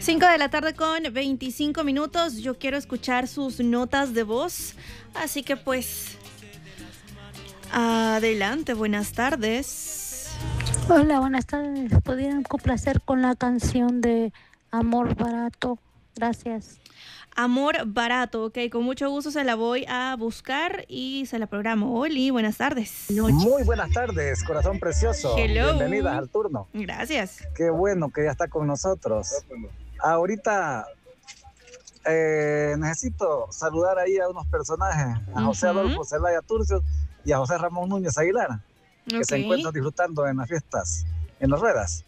5 de la tarde con 25 minutos. Yo quiero escuchar sus notas de voz. Así que pues, adelante, buenas tardes. Hola, buenas tardes. ¿Podrían complacer con la canción de Amor Barato? Gracias. Amor Barato, ok, con mucho gusto se la voy a buscar y se la programo. Oli, buenas tardes. Muy buenas tardes, corazón precioso. Hello. Bienvenidas al turno. Gracias. Qué bueno que ya está con nosotros. Ahorita necesito saludar ahí a unos personajes, a José Adolfo Zelaya Turcios y a José Ramón Núñez Aguilar, que se encuentran disfrutando en las fiestas, en las ruedas.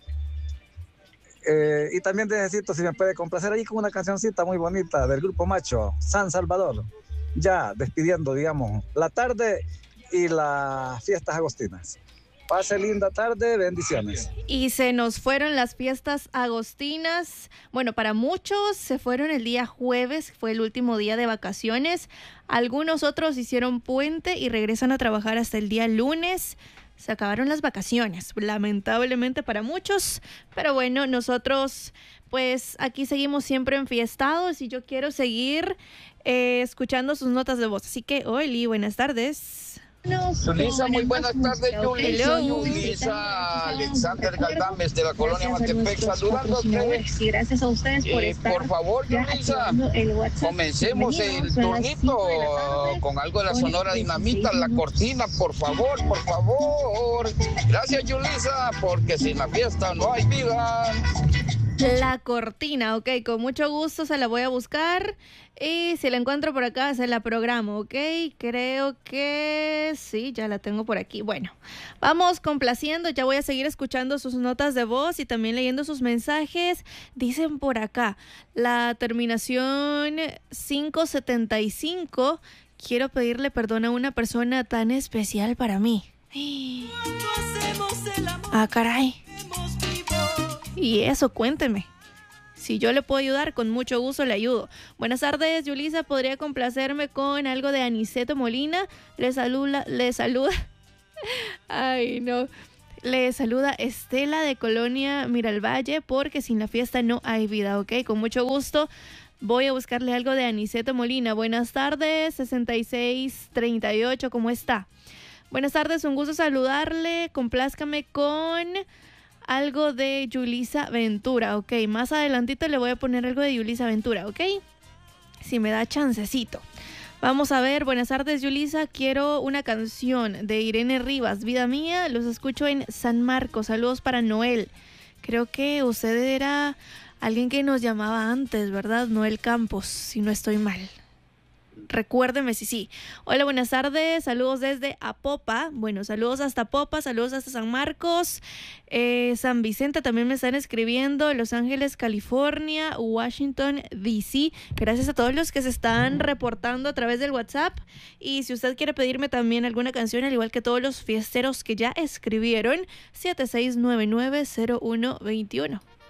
Y también necesito, si me puede complacer ahí con una cancioncita muy bonita del grupo Macho, San Salvador, ya despidiendo, digamos, la tarde y las fiestas agostinas. Pase linda tarde, bendiciones. Y se nos fueron las fiestas agostinas. Bueno, para muchos se fueron el día jueves, fue el último día de vacaciones. Algunos otros hicieron puente y regresan a trabajar hasta el día lunes. Se acabaron las vacaciones, lamentablemente para muchos, pero bueno, nosotros pues aquí seguimos siempre enfiestados y yo quiero seguir escuchando sus notas de voz. Así que, Oli, buenas tardes. Yulisa, muy buenas tardes, Yulisa. Hello. Yulisa, Alexander Galdames de la colonia Matepec, saludándote. Gracias a ustedes por estar. Por favor, Yulisa, comencemos el turnito con algo de la Sonora Dinamita, la cortina, por favor, por favor. Gracias, Yulisa, porque sin la fiesta no hay vida. La cortina, ok, con mucho gusto se la voy a buscar y si la encuentro por acá se la programo, ok, creo que sí, ya la tengo por aquí. Bueno, vamos complaciendo, ya voy a seguir escuchando sus notas de voz y también leyendo sus mensajes. Dicen por acá, la terminación 575, quiero pedirle perdón a una persona tan especial para mí. Ah, caray. Y eso, cuénteme. Si yo le puedo ayudar, con mucho gusto le ayudo. Buenas tardes, Yulisa. ¿Podría complacerme con algo de Aniceto Molina? Le saluda. Ay, no. Le saluda Estela de Colonia Miralvalle, porque sin la fiesta no hay vida, ¿ok? Con mucho gusto. Voy a buscarle algo de Aniceto Molina. Buenas tardes, 6638, ¿cómo está? Buenas tardes, un gusto saludarle. Complázcame con algo de Yulisa Ventura, ok. Más adelantito le voy a poner algo de Yulisa Ventura, ok. Si me da chancecito. Vamos a ver, buenas tardes, Yulisa. Quiero una canción de Irene Rivas, Vida Mía. Los escucho en San Marcos. Saludos para Noel. Creo que usted era alguien que nos llamaba antes, ¿verdad? Noel Campos, si no estoy mal. Recuérdeme si sí. Hola, buenas tardes, saludos desde Apopa. Bueno, saludos hasta Apopa, saludos hasta San Marcos, San Vicente también me están escribiendo, Los Ángeles, California, Washington, D.C. Gracias a todos los que se están reportando a través del WhatsApp. Y si usted quiere pedirme también alguna canción, al igual que todos los fiesteros que ya escribieron, 76990121.